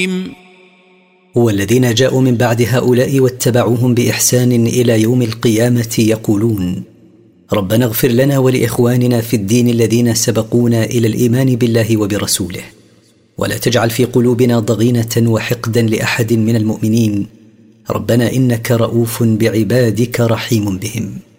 والذين جاءوا من بعد هؤلاء واتبعوهم بإحسان إلى يوم القيامة يقولون: ربنا اغفر لنا ولإخواننا في الدين الذين سبقونا إلى الإيمان بالله وبرسوله، ولا تجعل في قلوبنا ضغينة وحقدا لأحد من المؤمنين، ربنا إنك رؤوف بعبادك رحيم بهم.